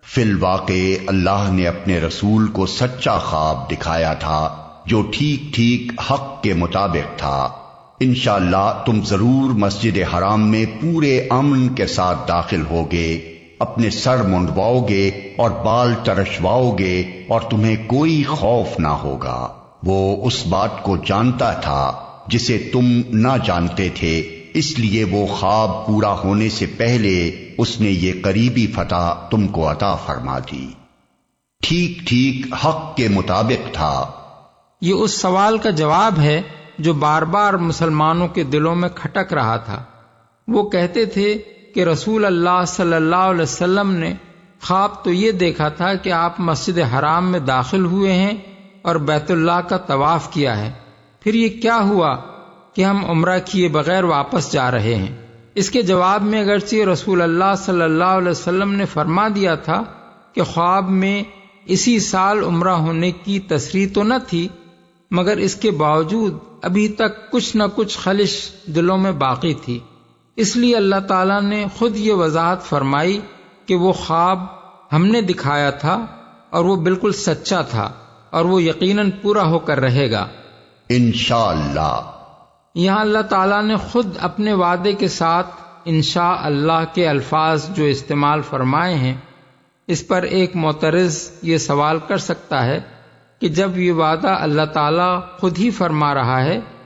فی الواقع اللہ نے اپنے رسول کو سچا خواب دکھایا تھا جو ٹھیک ٹھیک حق کے مطابق تھا۔ انشاءاللہ تم ضرور مسجد حرام میں پورے امن کے ساتھ داخل ہوگے، اپنے سر منڈواؤ گے اور بال ترشواؤ گے اور تمہیں کوئی خوف نہ ہوگا۔ وہ اس بات کو جانتا تھا جسے تم نہ جانتے تھے، اس لیے وہ خواب پورا ہونے سے پہلے اس نے یہ قریبی فتح تم کو عطا فرما دی۔ ٹھیک ٹھیک حق کے مطابق تھا۔ یہ اس سوال کا جواب ہے جو بار بار مسلمانوں کے دلوں میں کھٹک رہا تھا۔ وہ کہتے تھے کہ رسول اللہ صلی اللہ علیہ وسلم نے خواب تو یہ دیکھا تھا کہ آپ مسجد حرام میں داخل ہوئے ہیں اور بیت اللہ کا طواف کیا ہے، پھر یہ کیا ہوا کہ ہم عمرہ کیے بغیر واپس جا رہے ہیں؟ اس کے جواب میں اگرچہ رسول اللہ صلی اللہ علیہ وسلم نے فرما دیا تھا کہ خواب میں اسی سال عمرہ ہونے کی تصریح تو نہ تھی، مگر اس کے باوجود ابھی تک کچھ نہ کچھ خلش دلوں میں باقی تھی۔ اس لیے اللہ تعالیٰ نے خود یہ وضاحت فرمائی کہ وہ خواب ہم نے دکھایا تھا اور وہ بالکل سچا تھا اور وہ یقیناً پورا ہو کر رہے گا انشاءاللہ۔ یہاں اللہ تعالیٰ نے خود اپنے وعدے کے ساتھ انشاء اللہ کے الفاظ جو استعمال فرمائے ہیں، اس پر ایک معترض یہ سوال کر سکتا ہے کہ جب یہ وعدہ اللہ تعالیٰ خود ہی فرما رہا ہے